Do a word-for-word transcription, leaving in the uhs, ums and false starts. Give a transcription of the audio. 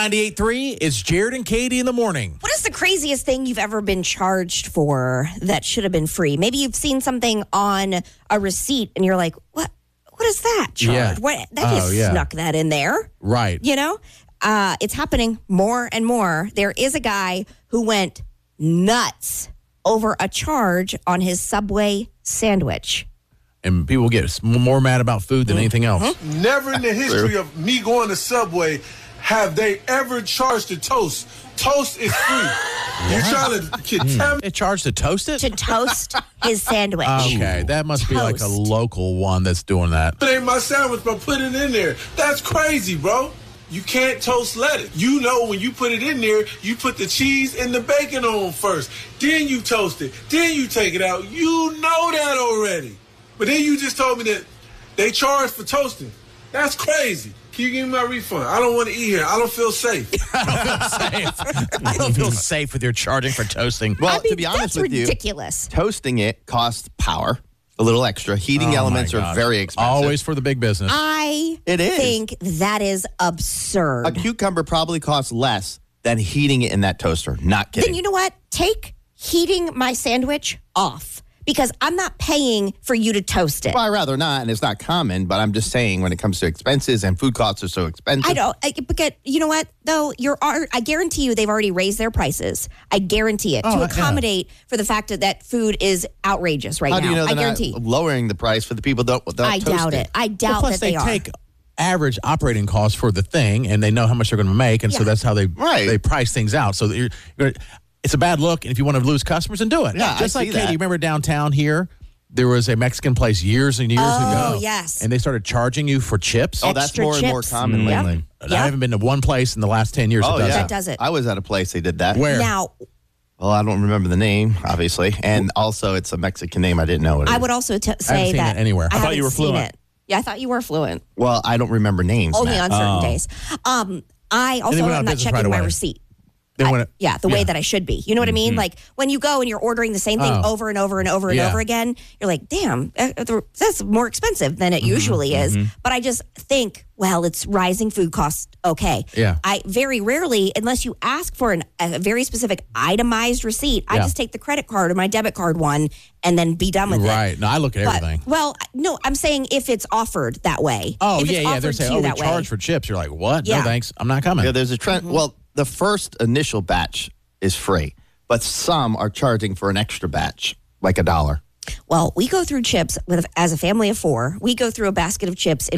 ninety-eight point three, it's Jared and Katie in the morning. What is the craziest thing you've ever been charged for that should have been free? Maybe you've seen something on a receipt and you're like, what? What is that charge? Yeah. What? That Oh, just yeah. snuck that in there. Right. You know? Uh, it's happening more and more. There is a guy who went nuts over a charge on his Subway sandwich. And people get more mad about food than anything else. Mm-hmm. Never in the history of me going to Subway have they ever charged a toast. Toast is free. You're trying to contaminate. It charged to toast it? To toast his sandwich. Okay, that must be like a Toast. local one that's doing that. It ain't my sandwich, but put it in there. That's crazy, bro. You can't toast lettuce. You know when you put it in there, you put the cheese and the bacon on first. Then you toast it. Then you take it out. You know that already. But then you just told me that they charge for toasting. That's crazy. Can you give me my refund? I don't want to eat here. I don't feel safe. I don't feel safe. I don't feel safe with your charging for toasting. Well, I mean, to be honest that's with you, ridiculous. toasting it costs power, a little extra. Heating Oh, elements my are God. very expensive. Always for the big business. I It is. think that is absurd. A cucumber probably costs less than heating it in that toaster. Not kidding. Then you know what? Take heating my sandwich off because I'm not paying for you to toast it. Well, I'd rather not, and it's not common, but I'm just saying when it comes to expenses and food costs are so expensive. I don't. I, but you know what? Though you're, I guarantee you, they've already raised their prices. I guarantee it Oh, to yeah. accommodate for the fact that that food is outrageous right How now. do you know I they're guarantee. not lowering the price for the people that don't I toast doubt it. I doubt Well, plus that they, they are. take average operating costs for the thing, and they know how much they're going to make, and so Yeah. that's how they Right. they price things out. So that you're, you're, it's a bad look, and if you want to lose customers, then do it. Yeah, I just like see Katie, that. remember downtown here, there was a Mexican place years and years Oh, ago. yes. And they started charging you for chips. Oh, that's Extra more and more chips. common Yep. lately. I haven't been to one place in the last ten years Oh, that does yeah. that. That does it. I was at a place they did that. Where? Now, Well, I don't remember the name, obviously. And also, it's a Mexican name. I didn't know it. I would also t- say seen that it anywhere. I I thought haven't you were seen fluent. it. Yeah, I thought you were fluent. Well, I don't remember names. Only Matt. on certain Oh. days. Um, I also they went out am of not business checking right my away. receipt. They I- went- yeah, the way yeah. that I should be. You know what I mean? Like when you go and you're ordering the same thing Oh. over and over and over and Yeah. over again, you're like, damn, uh, uh, that's more expensive than it Mm-hmm. usually is. But I just think, well, it's rising food costs. Okay. Yeah. I very rarely, unless you ask for an, a very specific itemized receipt, I Yeah. just take the credit card or my debit card one and then be done with it. Right. No, I look at But, everything. well, no, I'm saying if it's offered that way. Oh, if yeah, it's yeah. They're offered saying, to oh, you we that charge way. for chips. You're like, what? Yeah. No, thanks. I'm not coming. Yeah, there's a trend. Mm-hmm. Well, the first initial batch is free, but some are charging for an extra batch, like a dollar. Well, we go through chips with as a family of four. We go through a basket of chips.